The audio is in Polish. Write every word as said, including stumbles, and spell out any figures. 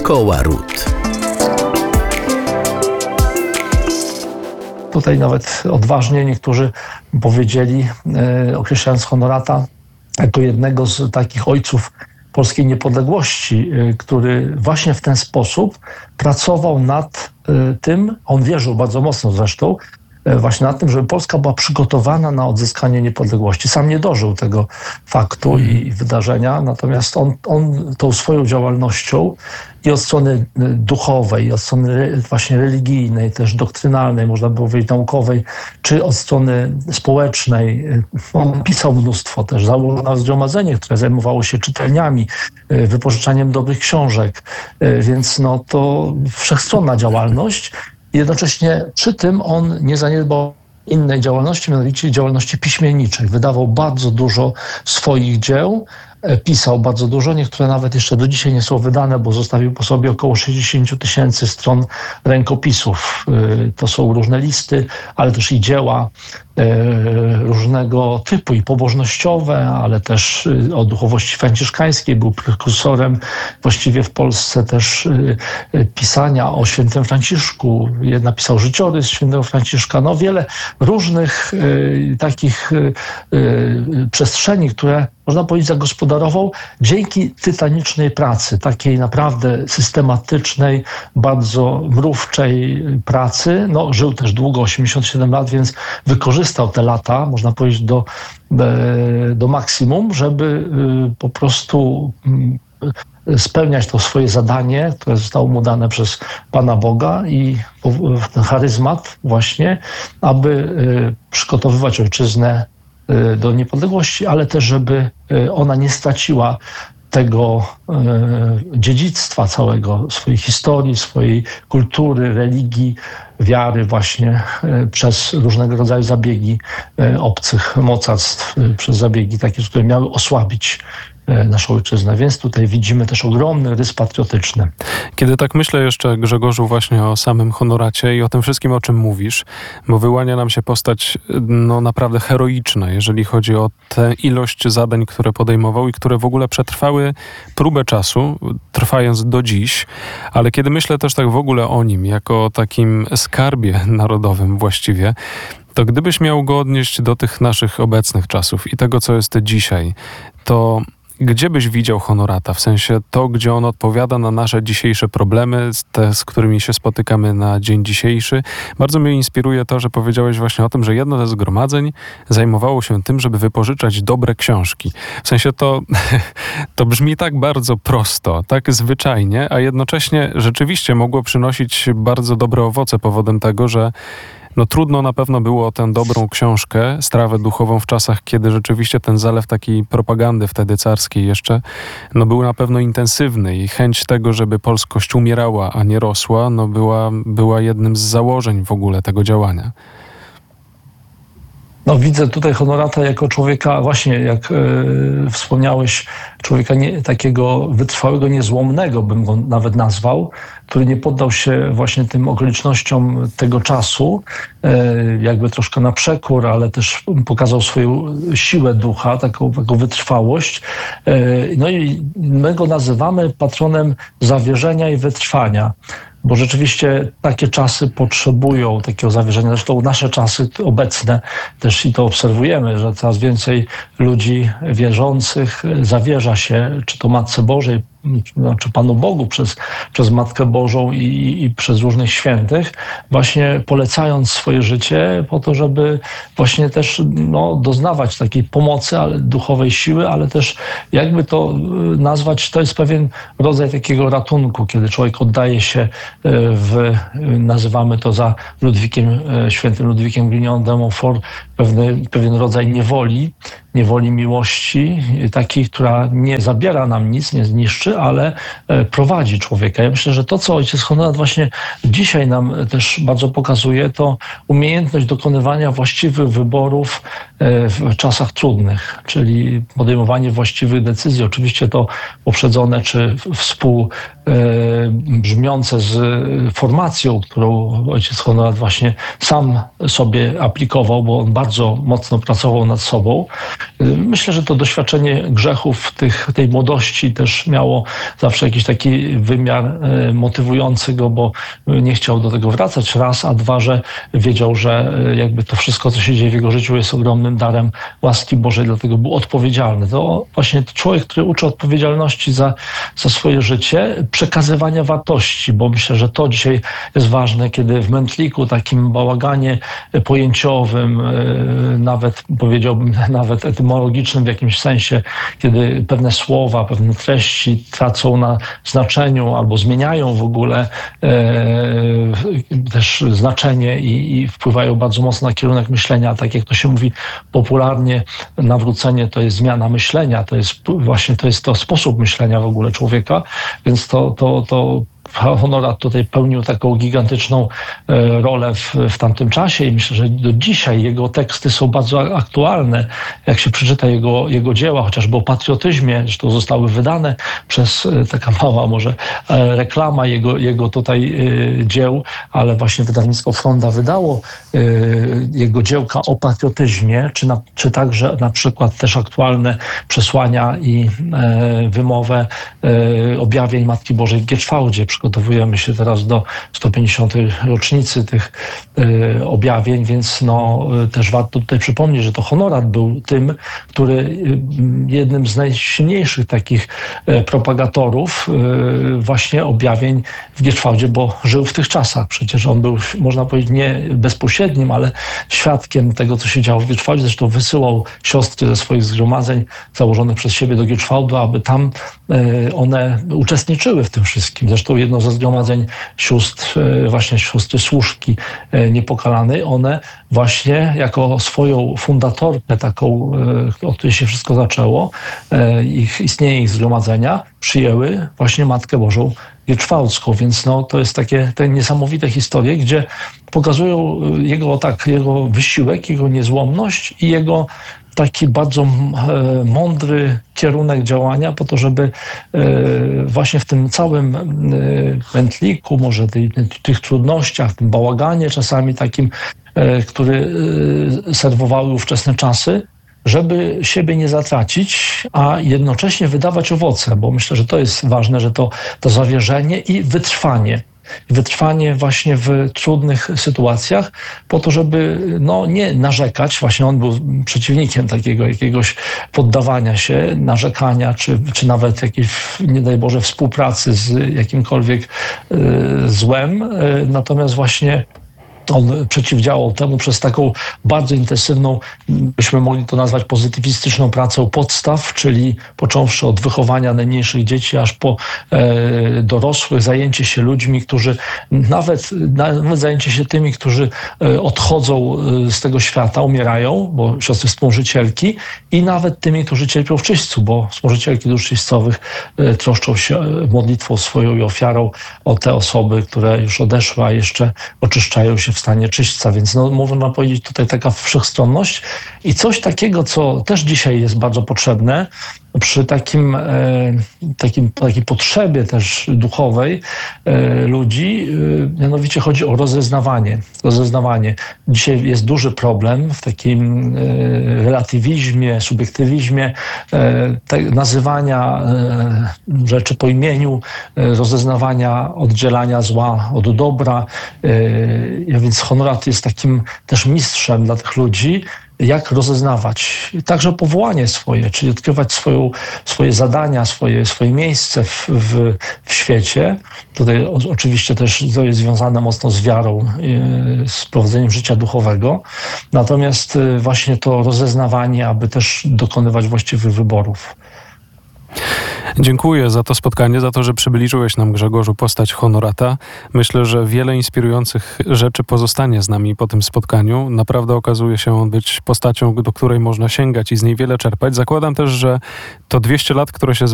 Szkoła Ród. Tutaj nawet odważnie niektórzy powiedzieli, e, określając Honorata jako jednego z takich ojców polskiej niepodległości, e, który właśnie w ten sposób pracował nad e, tym, on wierzył bardzo mocno zresztą, e, właśnie nad tym, żeby Polska była przygotowana na odzyskanie niepodległości. Sam nie dożył tego faktu mm. i wydarzenia, natomiast on, on tą swoją działalnością i od strony duchowej, i od strony właśnie religijnej, też doktrynalnej, można by powiedzieć naukowej, czy od strony społecznej. On pisał mnóstwo też, założył zgromadzenie, które zajmowało się czytelniami, wypożyczaniem dobrych książek, więc no to wszechstronna działalność. Jednocześnie przy tym on nie zaniedbał innej działalności, mianowicie działalności piśmienniczej. Wydawał bardzo dużo swoich dzieł, pisał bardzo dużo, niektóre nawet jeszcze do dzisiaj nie są wydane, bo zostawił po sobie około sześćdziesiąt tysięcy stron rękopisów. To są różne listy, ale też i dzieła różnego typu i pobożnościowe, ale też o duchowości franciszkańskiej. Był prekursorem właściwie w Polsce też pisania o świętym Franciszku. Napisał życiorys świętego Franciszka. No wiele różnych takich przestrzeni, które można powiedzieć zagospodarował dzięki tytanicznej pracy, takiej naprawdę systematycznej, bardzo mrówczej pracy. No, żył też długo, osiemdziesiąt siedem lat, więc wykorzystał te lata, można powiedzieć, do, do maksimum, żeby po prostu spełniać to swoje zadanie, które zostało mu dane przez Pana Boga i ten charyzmat właśnie, aby przygotowywać ojczyznę do niepodległości, ale też, żeby ona nie straciła tego dziedzictwa całego, swojej historii, swojej kultury, religii, wiary właśnie przez różnego rodzaju zabiegi obcych mocarstw, przez zabiegi takie, które miały osłabić naszą ojczyznę. Więc tutaj widzimy też ogromny rys patriotyczny. Kiedy tak myślę jeszcze, Grzegorzu, właśnie o samym Honoracie i o tym wszystkim, o czym mówisz, bo wyłania nam się postać no naprawdę heroiczna, jeżeli chodzi o tę ilość zadań, które podejmował i które w ogóle przetrwały próbę czasu, trwając do dziś. Ale kiedy myślę też tak w ogóle o nim, jako o takim skarbie narodowym właściwie, to gdybyś miał go odnieść do tych naszych obecnych czasów i tego, co jest dzisiaj, to gdzie byś widział Honorata? W sensie to, gdzie on odpowiada na nasze dzisiejsze problemy, te, z którymi się spotykamy na dzień dzisiejszy. Bardzo mnie inspiruje to, że powiedziałeś właśnie o tym, że jedno ze zgromadzeń zajmowało się tym, żeby wypożyczać dobre książki. W sensie to, to brzmi tak bardzo prosto, tak zwyczajnie, a jednocześnie rzeczywiście mogło przynosić bardzo dobre owoce powodem tego, że no trudno na pewno było o tę dobrą książkę, strawę duchową w czasach, kiedy rzeczywiście ten zalew takiej propagandy wtedy carskiej jeszcze, no był na pewno intensywny i chęć tego, żeby polskość umierała, a nie rosła, no była, była jednym z założeń w ogóle tego działania. No, widzę tutaj Honorata jako człowieka, właśnie jak e, wspomniałeś, człowieka nie, takiego wytrwałego, niezłomnego bym go nawet nazwał, który nie poddał się właśnie tym okolicznościom tego czasu, e, jakby troszkę na przekór, ale też pokazał swoją siłę ducha, taką, taką wytrwałość. E, no i my go nazywamy patronem zawierzenia i wytrwania. Bo rzeczywiście takie czasy potrzebują takiego zawierzenia. Zresztą nasze czasy obecne też i to obserwujemy, że coraz więcej ludzi wierzących zawierza się, czy to Matce Bożej, czy Panu Bogu przez, przez Matkę Bożą i, i przez różnych świętych, właśnie polecając swoje życie po to, żeby właśnie też no, doznawać takiej pomocy, ale duchowej siły, ale też jakby to nazwać, to jest pewien rodzaj takiego ratunku, kiedy człowiek oddaje się w, nazywamy to za Ludwikiem, świętym Ludwikiem Grignon de Montfort, pewny, pewien rodzaj niewoli, niewoli miłości, takiej, która nie zabiera nam nic, nie zniszczy, ale prowadzi człowieka. Ja myślę, że to, co ojciec Honorat właśnie dzisiaj nam też bardzo pokazuje, to umiejętność dokonywania właściwych wyborów w czasach trudnych, czyli podejmowanie właściwych decyzji. Oczywiście to poprzedzone czy współ brzmiące z formacją, którą ojciec Honorat właśnie sam sobie aplikował, bo on bardzo mocno pracował nad sobą. Myślę, że to doświadczenie grzechów tych, tej młodości też miało zawsze jakiś taki wymiar motywujący go, bo nie chciał do tego wracać, raz, a dwa, że wiedział, że jakby to wszystko, co się dzieje w jego życiu, jest ogromnym darem łaski Bożej, dlatego był odpowiedzialny. To właśnie człowiek, który uczy odpowiedzialności za, za swoje życie, przekazywania wartości, bo myślę, że to dzisiaj jest ważne, kiedy w mętliku, takim bałaganie pojęciowym, nawet powiedziałbym, nawet etymologicznym w jakimś sensie, kiedy pewne słowa, pewne treści tracą na znaczeniu albo zmieniają w ogóle e, też znaczenie i, i wpływają bardzo mocno na kierunek myślenia. Tak jak to się mówi popularnie, nawrócenie to jest zmiana myślenia, to jest właśnie to jest to sposób myślenia w ogóle człowieka, więc to, to, to Honorat tutaj pełnił taką gigantyczną rolę w, w tamtym czasie i myślę, że do dzisiaj jego teksty są bardzo aktualne. Jak się przeczyta jego, jego dzieła, chociażby o patriotyzmie, zresztą zostały wydane przez taka mała może reklama jego, jego tutaj dzieł, ale właśnie wydawnictwo Fronda wydało jego dziełka o patriotyzmie, czy, na, czy także na przykład też aktualne przesłania i wymowę objawień Matki Bożej w Gieczwałdzie. Przygotowujemy się teraz do sto pięćdziesiątej rocznicy tych y, objawień, więc no, y, też warto tutaj przypomnieć, że to Honorat był tym, który y, jednym z najsilniejszych takich y, propagatorów y, właśnie objawień w Gieczwałdzie, bo żył w tych czasach. Przecież on był, można powiedzieć, nie bezpośrednim, ale świadkiem tego, co się działo w Gieczwałdzie. Zresztą wysyłał siostry ze swoich zgromadzeń założonych przez siebie do Gieczwałdu, aby tam y, one uczestniczyły w tym wszystkim. Zresztą jedno ze zgromadzeń sióstr, właśnie siostry Służki Niepokalanej, one właśnie jako swoją fundatorkę, taką, od której się wszystko zaczęło, ich istnienie ich zgromadzenia, przyjęły właśnie Matkę Bożą Gieczwałdzką, więc no, to jest takie te niesamowite historie, gdzie pokazują jego, tak, jego wysiłek, jego niezłomność i jego taki bardzo mądry kierunek działania po to, żeby właśnie w tym całym mętliku, może tych, tych trudnościach, tym bałaganie czasami takim, który serwowały ówczesne czasy, żeby siebie nie zatracić, a jednocześnie wydawać owoce, bo myślę, że to jest ważne, że to, to zawierzenie i wytrwanie. Wytrwanie właśnie w trudnych sytuacjach po to, żeby no, nie narzekać. Właśnie on był przeciwnikiem takiego jakiegoś poddawania się, narzekania, czy, czy nawet jakiejś, nie daj Boże, współpracy z jakimkolwiek y, złem. Y, natomiast właśnie on przeciwdziałał temu przez taką bardzo intensywną, byśmy mogli to nazwać pozytywistyczną pracą podstaw, czyli począwszy od wychowania najmniejszych dzieci, aż po e, dorosłych, zajęcie się ludźmi, którzy nawet, nawet zajęcie się tymi, którzy e, odchodzą z tego świata, umierają, bo siostry współżycielki, i nawet tymi, którzy cierpią w czyśćcu, bo współżycielki dusz czyśćcowych e, troszczą się modlitwą swoją i ofiarą o te osoby, które już odeszły, a jeszcze oczyszczają się w stanie czyśćca, więc no, można powiedzieć tutaj taka wszechstronność i coś takiego, co też dzisiaj jest bardzo potrzebne przy takim, e, takim, takiej potrzebie też duchowej e, ludzi, e, mianowicie chodzi o rozeznawanie. Rozeznawanie. Dzisiaj jest duży problem w takim e, relatywizmie, subiektywizmie, e, te, nazywania e, rzeczy po imieniu, e, rozeznawania, oddzielania zła od dobra. E, więc Honorat jest takim też mistrzem dla tych ludzi, jak rozeznawać także powołanie swoje, czyli odkrywać swoją, swoje zadania, swoje, swoje miejsce w, w, w świecie. Tutaj o, oczywiście też to jest związane mocno z wiarą, z prowadzeniem życia duchowego. Natomiast właśnie to rozeznawanie, aby też dokonywać właściwych wyborów. Dziękuję za to spotkanie, za to, że przybliżyłeś nam, Grzegorzu, postać Honorata. Myślę, że wiele inspirujących rzeczy pozostanie z nami po tym spotkaniu. Naprawdę okazuje się on być postacią, do której można sięgać i z niej wiele czerpać. Zakładam też, że to dwieście lat, które się